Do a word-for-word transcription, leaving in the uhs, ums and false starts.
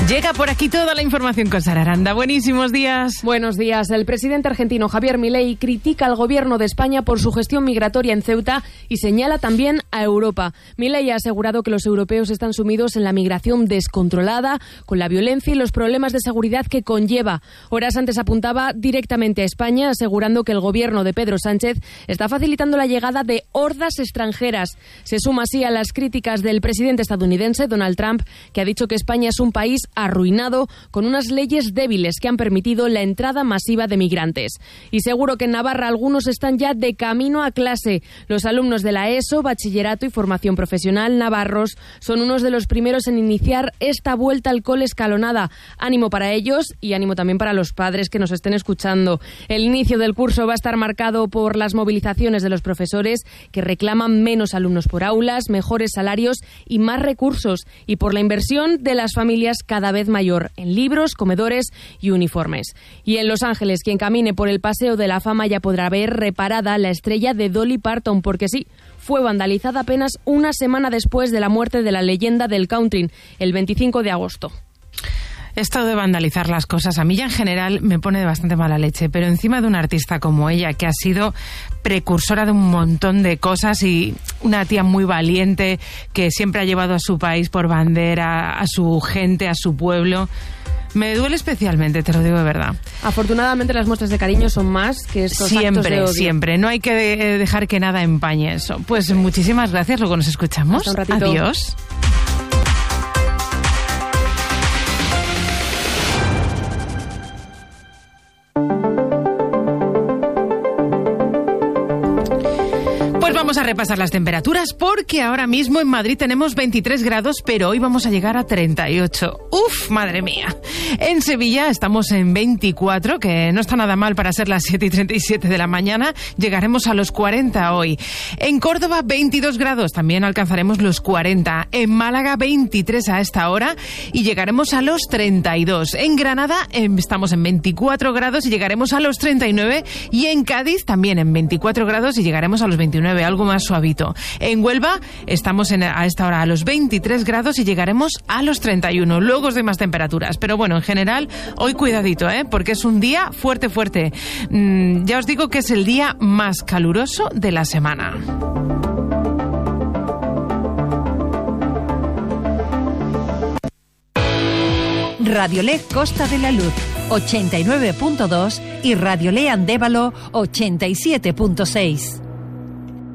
Llega por aquí toda la información con Sara Aranda. Buenísimos días. Buenos días. El presidente argentino Javier Milei critica al gobierno de España por su gestión migratoria en Ceuta y señala también a Europa. Milei ha asegurado que los europeos están sumidos en la migración descontrolada, con la violencia y los problemas de seguridad que conlleva. Horas antes apuntaba directamente a España, asegurando que el gobierno de Pedro Sánchez está facilitando la llegada de hordas extranjeras. Se suma así a las críticas del presidente estadounidense Donald Trump, que ha dicho que España es un país arruinado con unas leyes débiles que han permitido la entrada masiva de migrantes. Y seguro que en Navarra algunos están ya de camino a clase. Los alumnos de la ESO, Bachillerato y Formación Profesional navarros son unos de los primeros en iniciar esta vuelta al cole escalonada. Ánimo para ellos y ánimo también para los padres que nos estén escuchando. El inicio del curso va a estar marcado por las movilizaciones de los profesores que reclaman menos alumnos por aulas, mejores salarios y más recursos, y por la inversión de las familias cada vez mayor en libros, comedores y uniformes. Y en Los Ángeles, quien camine por el Paseo de la Fama ya podrá ver reparada la estrella de Dolly Parton, porque sí, fue vandalizada apenas una semana después de la muerte de la leyenda del country, el veinticinco de agosto. Esto de vandalizar las cosas a mí ya en general me pone de bastante mala leche, pero encima de una artista como ella, que ha sido precursora de un montón de cosas y una tía muy valiente que siempre ha llevado a su país por bandera, a su gente, a su pueblo. Me duele especialmente, te lo digo de verdad. Afortunadamente las muestras de cariño son más que estos siempre, actos de odio. Siempre, no hay que de- dejar que nada empañe eso. Pues muchísimas gracias, luego nos escuchamos. Hasta un ratito. Adiós. Vamos a repasar las temperaturas porque ahora mismo en Madrid tenemos veintitrés grados, pero hoy vamos a llegar a treinta y ocho. ¡Uf, madre mía! En Sevilla estamos en veinticuatro, que no está nada mal para ser las siete y treinta y siete de la mañana. Llegaremos a los cuarenta hoy. En Córdoba, veintidós grados, también alcanzaremos los cuarenta. En Málaga, veintitrés a esta hora y llegaremos a los treinta y dos. En Granada estamos en veinticuatro grados y llegaremos a los treinta y nueve. Y en Cádiz también en veinticuatro grados y llegaremos a los veintinueve. Algo más suavito. En Huelva estamos en, a esta hora a los veintitrés grados y llegaremos a los treinta y uno. Luego os doy más temperaturas, pero bueno, en general hoy cuidadito, ¿eh? Porque es un día fuerte, fuerte. Mm, ya os digo que es el día más caluroso de la semana. Radiolé Costa de la Luz ochenta y nueve punto dos y Radiolé Andévalo ochenta y siete punto seis.